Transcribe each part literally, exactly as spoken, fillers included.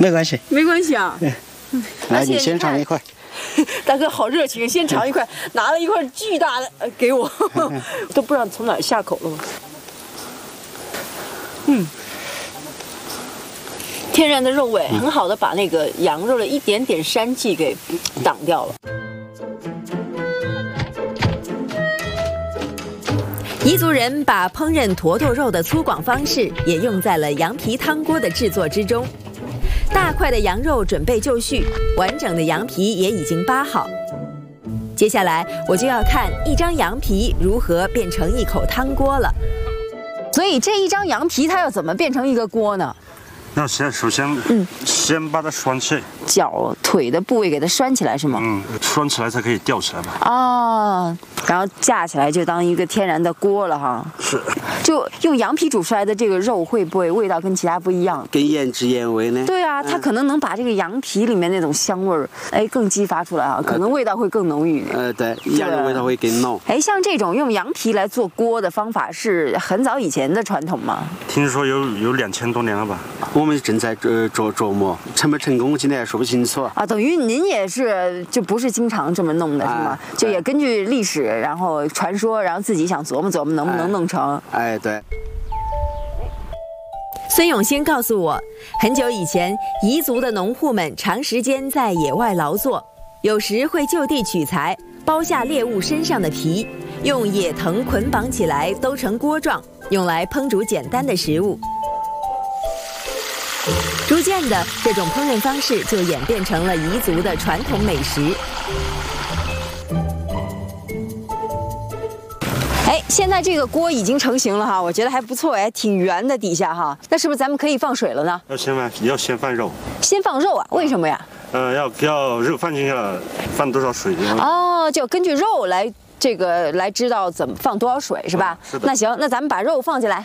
没关系， 没关系啊。 对，来，你先尝一块。 大哥好热情，先尝一块，拿了一块巨大的呃给我，都不知道从哪儿下口了。嗯，天然的肉味，很好的把那个羊肉的一点点膻气给挡掉了。 彝族人把烹饪驼驼肉的粗犷方式也用在了羊皮汤锅的制作之中。大块的羊肉准备就绪，完整的羊皮也已经扒好。接下来我就要看一张羊皮如何变成一口汤锅了。 所以这一张羊皮它要怎么变成一个锅呢？ 那先首先，嗯，先把它拴起来， 脚腿的部位给它拴起来是吗？ 嗯，拴起来才可以吊起来嘛。 哦，然后架起来就当一个天然的锅了哈。 是。 就用羊皮煮出来的这个肉会不会味道跟其他不一样？ 跟原汁原味呢？ 对啊，它可能能把这个羊皮里面那种香味儿，哎，更激发出来啊，可能味道会更浓郁。 呃，对，羊的味道会更浓。 哎，像这种用羊皮来做锅的方法是很早以前的传统吗？ 听说有有两千多年了吧？ 我们正在琢琢琢磨，成不成功，现在还说不清楚啊。等于您也是就不是经常这么弄的是吗？就也根据历史，然后传说，然后自己想琢磨琢磨能不能弄成。 哎，对。 孙永兴告诉我，很久以前，彝族的农户们长时间在野外劳作，有时会就地取材，剥下猎物身上的皮，用野藤捆绑起来，兜成锅状，用来烹煮简单的食物。逐渐的，这种烹饪方式就演变成了彝族的传统美食。 哎，现在这个锅已经成型了哈，我觉得还不错哎，挺圆的底下哈。那是不是咱们可以放水了呢？ 要先放，要先放肉。 先放肉啊？为什么呀？ 呃，要要肉放进去了，放多少水？ 哦，就根据肉来这个来知道怎么放多少水是吧？ 是的。 那行，那咱们把肉放进来。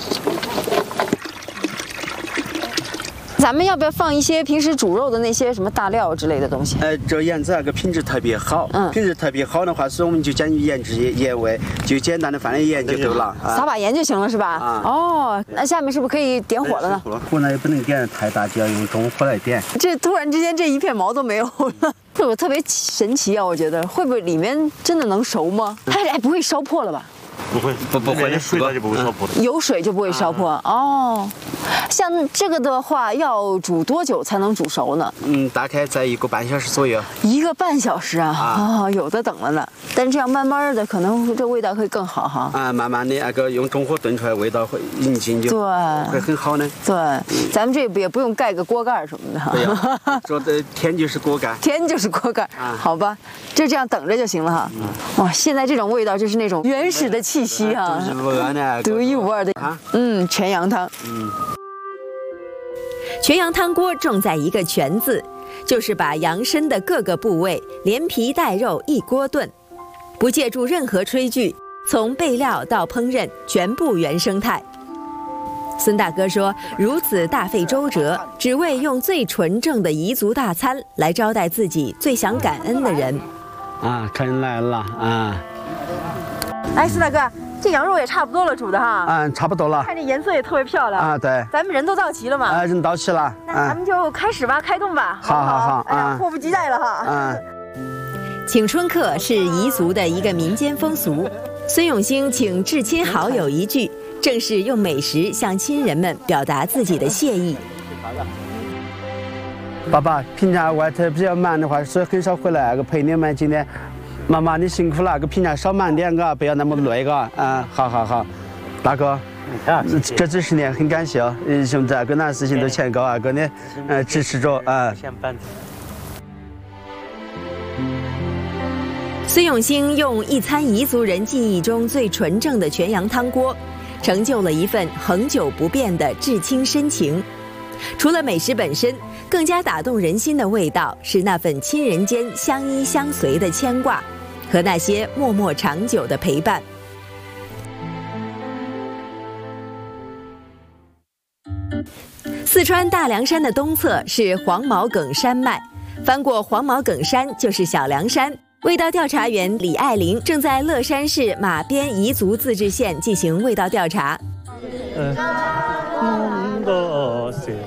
咱们要不要放一些平时煮肉的那些什么大料之类的东西？ 呃，这样子那个品质特别好，嗯，品质特别好的话，所以我们就讲究原汁原味，就简单的放点盐就够了， 撒把盐就行了是吧？啊，哦，那下面是不是可以点火了呢？ 火呢也不能点太大，就要用中火来点。 这突然之间这一片毛都没有了，这我特别神奇啊！我觉得会不会里面真的能熟吗？它哎不会烧破了吧？ 不会，不不会，水它就不会烧破的。 有水就不会烧破、啊、哦。像这个的话，要煮多久才能煮熟呢？ 嗯，大概在一个半小时左右。 一个半小时啊，啊、哦，有的等了呢。但这样慢慢的，可能这味道会更好哈。 啊，慢慢的那个用中火炖出来，味道会引进就对， 会很好呢。 对，嗯、咱们这也不用盖个锅盖什么的。 不要，说的天就是锅盖， 天就是锅盖。啊，好吧，就这样等着就行了哈。嗯、哇，现在这种味道就是那种原始的气息哈，独一无二的，嗯，全羊汤。嗯。 全羊汤锅重在一个全字，就是把羊身的各个部位连皮带肉一锅炖，不借助任何炊具，从备料到烹饪全部原生态。孙大哥说，如此大费周折，只为用最纯正的彝族大餐来招待自己最想感恩的人。 啊，客人来了啊！ 哎，孙大哥。这羊肉也差不多了，煮的哈。 嗯，差不多了。 看这颜色也特别漂亮啊。对。 咱们人都到齐了嘛。 啊，人到齐了。 那咱们就开始吧，开动吧。 好好好。 哎呀，迫不及待了哈。 嗯。 请春客是彝族的一个民间风俗。孙永兴请至亲好友一聚，正是用美食向亲人们表达自己的谢意。 爸爸，平常外头比较忙的话，所以很少回来，个陪你们。今天。妈妈，你辛苦了，个平常少忙点个，不要那么累个。啊，好好好，大哥，这这十年很感谢哦，兄弟，跟哪事情都劝告啊，跟你呃支持着啊。 孙永兴用一餐彝族人记忆中最纯正的全羊汤锅，成就了一份恒久不变的至亲深情。除了美食本身，更加打动人心的味道是那份亲人间相依相随的牵挂，和那些默默长久的陪伴。四川大凉山的东侧是黄毛梗山脉，翻过黄毛梗山就是小凉山。味道调查员李爱玲正在乐山市马边彝族自治县进行味道调查。嗯